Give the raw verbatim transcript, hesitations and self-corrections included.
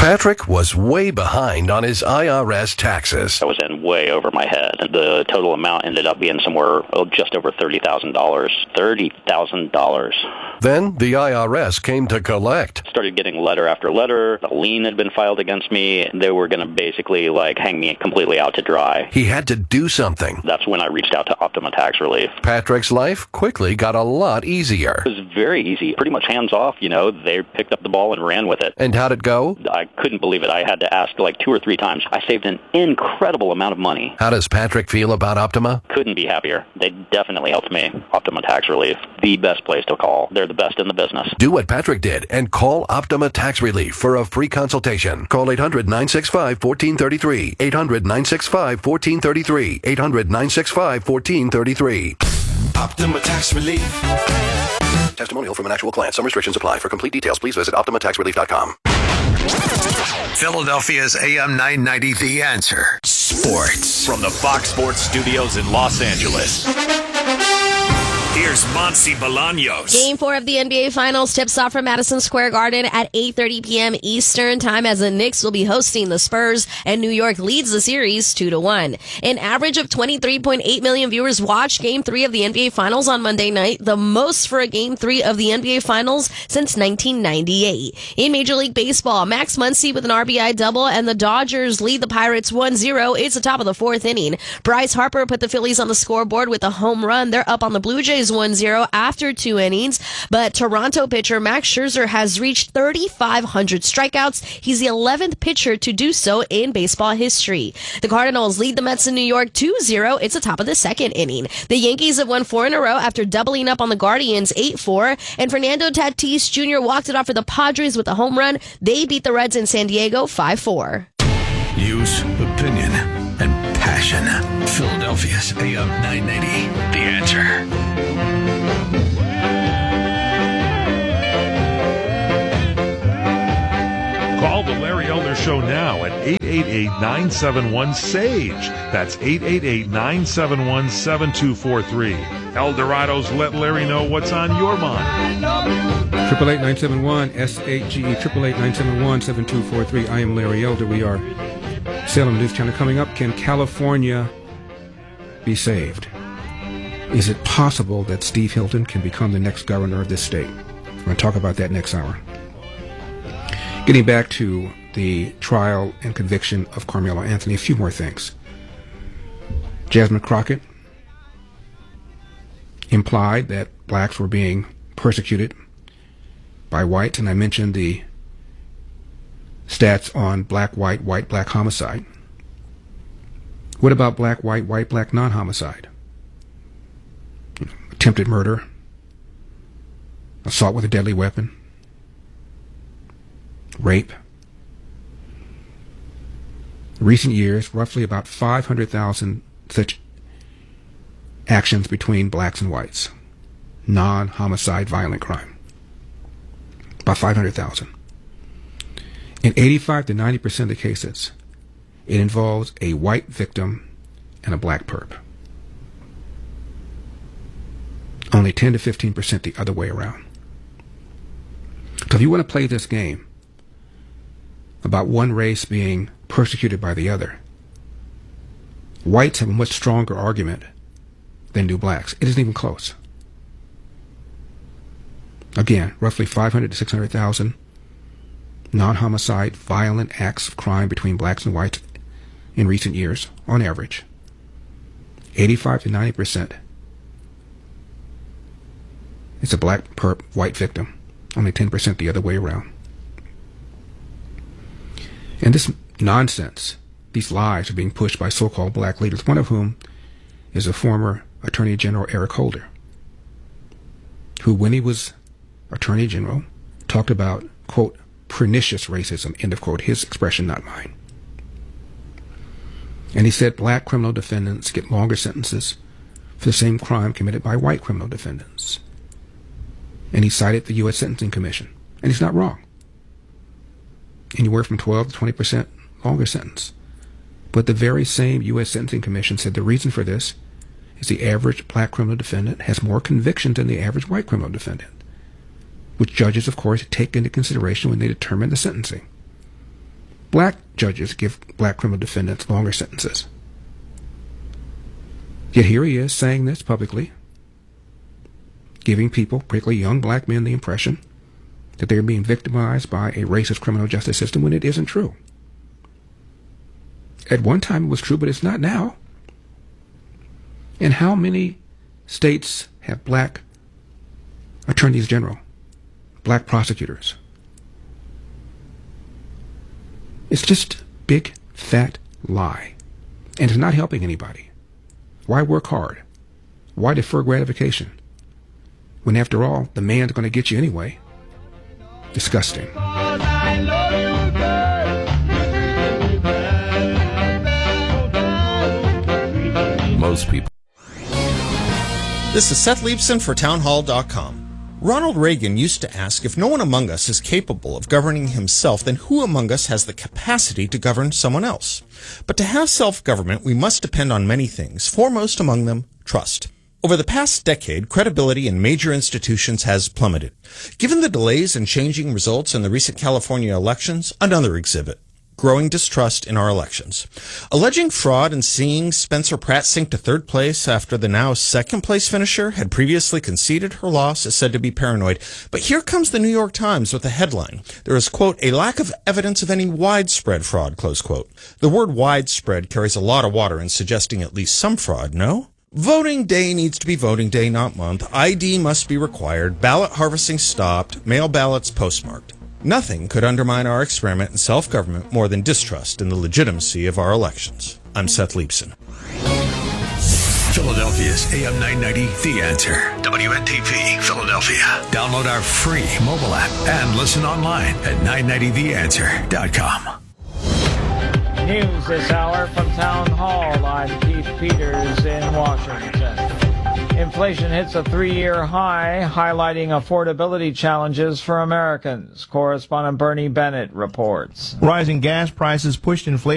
Patrick was way behind on his I R S taxes. I was in way over my head. The total amount ended up being somewhere oh, just over thirty thousand dollars. thirty thousand dollars. Then the I R S came to collect. Started getting letter after letter. A lien had been filed against me. They were going to basically like hang me completely out to dry. He had to do something. That's when I reached out to Optima Tax Relief. Patrick's life quickly got a lot easier. It was very easy. Pretty much hands off, you know. They picked up the ball and ran with it. And how'd it go? I couldn't believe it. I had to ask like two or three times. I saved an incredible amount of money. How does Patrick feel about Optima? Couldn't be happier. They definitely helped me. Optima Tax Relief, the best place to call. They're the best in the business. Do what Patrick did and call Optima Tax Relief for a free consultation. Call eight hundred, nine six five, one four three three. eight hundred, nine six five, one four three three. eight hundred, nine six five, one four three three. Optima Tax Relief. Testimonial from an actual client. Some restrictions apply. For complete details, please visit optima tax relief dot com. Philadelphia's A M nine ninety, The Answer. Sports. From the Fox Sports Studios in Los Angeles. Here's Monsi Bolaños. Game four of the N B A Finals tips off from Madison Square Garden at eight thirty p.m. Eastern Time as the Knicks will be hosting the Spurs, and New York leads the series two to one. An average of twenty-three point eight million viewers watched Game three of the N B A Finals on Monday night, the most for a Game three of the N B A Finals since nineteen ninety-eight. In Major League Baseball, Max Muncy with an R B I double, and the Dodgers lead the Pirates one zero. It's the top of the fourth inning. Bryce Harper put the Phillies on the scoreboard with a home run. They're up on the Blue Jays one zero after two innings, but Toronto pitcher Max Scherzer has reached thirty-five hundred strikeouts. He's the eleventh pitcher to do so in baseball history. The Cardinals lead the Mets in New York two zero. It's the top of the second inning. The Yankees have won four in a row after doubling up on the Guardians eight four, and Fernando Tatis Junior walked it off for the Padres with a home run. They beat the Reds in San Diego five four. News, opinion, and passion. Philadelphia's A M nine ninety, The Answer. Call the Larry Elder Show now at eight eight eight, nine seven one, SAGE. That's eight eight eight, nine seven one, seven two four three. Eldorado's Let Larry Know What's on Your Mind. Triple eight nine seven one S H G E triple eight nine seven one seven two four three. I am Larry Elder. We are Salem News Channel. Coming up, can California be saved? Is it possible that Steve Hilton can become the next governor of this state? We're going to talk about that next hour. Getting back to the trial and conviction of Carmelo Anthony, a few more things. Jasmine Crockett implied that blacks were being persecuted by whites, and I mentioned the stats on black-white, white-black homicide. What about black-white, white-black non-homicide? You know, attempted murder, assault with a deadly weapon, rape. In recent years, roughly about five hundred thousand such actions between blacks and whites. Non-homicide violent crime. About five hundred thousand. In eighty-five to ninety percent of the cases, it involves a white victim and a black perp. Only ten to fifteen percent the other way around. So if you want to play this game about one race being persecuted by the other, whites have a much stronger argument than do blacks. It isn't even close. Again, roughly five hundred to six hundred thousand non-homicide violent acts of crime between blacks and whites in recent years, on average. eighty-five to ninety percent is a black perp, white victim. Only ten percent the other way around. And this nonsense, these lies are being pushed by so-called black leaders, one of whom is a former Attorney General Eric Holder, who, when he was Attorney General, talked about, quote, pernicious racism, end of quote, his expression, not mine. And he said black criminal defendants get longer sentences for the same crime committed by white criminal defendants. And he cited the U S Sentencing Commission. And he's not wrong. Anywhere from twelve to twenty percent longer sentence. But the very same U S Sentencing Commission said the reason for this is the average black criminal defendant has more convictions than the average white criminal defendant, which judges, of course, take into consideration when they determine the sentencing. Black judges give black criminal defendants longer sentences. Yet here he is saying this publicly, giving people, particularly young black men, the impression that they're being victimized by a racist criminal justice system when it isn't true. At one time it was true, but it's not now. And how many states have black attorneys general, black prosecutors? It's just a big, fat lie. And it's not helping anybody. Why work hard? Why defer gratification? When after all, the man's going to get you anyway. Disgusting. Most people. This is Seth Leibson for townhall dot com. Ronald Reagan used to ask, if no one among us is capable of governing himself, then who among us has the capacity to govern someone else? But to have self-government, we must depend on many things, foremost among them, trust. Over the past decade, credibility in major institutions has plummeted. Given the delays and changing results in the recent California elections, another exhibit. Growing distrust in our elections. Alleging fraud and seeing Spencer Pratt sink to third place after the now second-place finisher had previously conceded her loss is said to be paranoid. But here comes the New York Times with a headline. There is, quote, a lack of evidence of any widespread fraud, close quote. The word widespread carries a lot of water in suggesting at least some fraud, no? Voting day needs to be voting day, not month. I D must be required. Ballot harvesting stopped. Mail ballots postmarked. Nothing could undermine our experiment in self-government more than distrust in the legitimacy of our elections. I'm Seth Leibson. Philadelphia's A M nine ninety, The Answer. W N T P, Philadelphia. Download our free mobile app and listen online at nine ninety the answer dot com. News this hour from Town Hall. I'm Keith Peters in Washington. Inflation hits a three-year high, highlighting affordability challenges for Americans. Correspondent Bernie Bennett reports. Rising gas prices pushed inflation